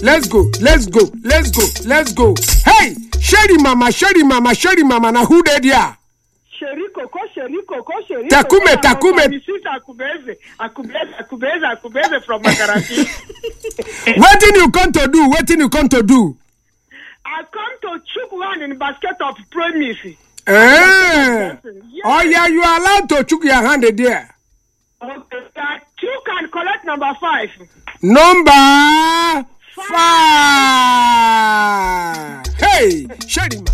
Let's go. Hey, Sherry mama, now who dead ya? Sherry Coco. Takume. Akubeze from Makarati. What did you come to do? I come to chook one in basket of promise. Yes. Oh yeah, you are allowed to chook your hand there. Okay, you can collect number 5. Number 5. Hey, Sherry.